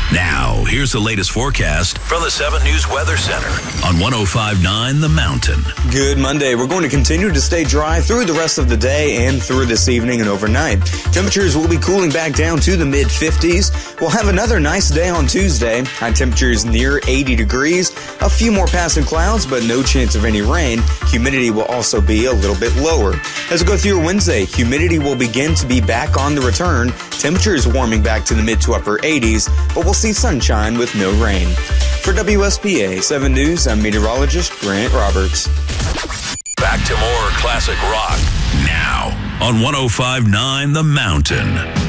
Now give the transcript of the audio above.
Now, here's the latest forecast from the 7 News Weather Center on 105.9 The Mountain. Good Monday. We're going to continue to stay dry through the rest of the day and through this evening and overnight. Temperatures will be cooling back down to the mid-50s. We'll have another nice day on Tuesday. High temperatures near 80 degrees. A few more passing clouds, but no chance of any rain. Humidity will also be a little bit lower. As we go through Wednesday, humidity will begin to be back on the return. Temperatures warming back to the mid to upper 80s, but we'll see sunshine with no rain. For WSPA 7 News, I'm meteorologist Grant Roberts. Back to more classic rock now on 105.9 The Mountain.